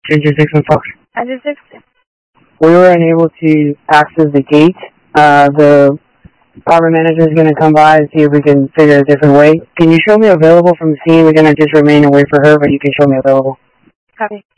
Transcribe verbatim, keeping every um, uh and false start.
Ginger six one Fox. Ginger six. We were unable to access the gate. Uh, the harbor manager is going to come by and see if we can figure a different way. Can you show me available from the scene? We're going to just remain and wait for her, but you can show me available. Copy.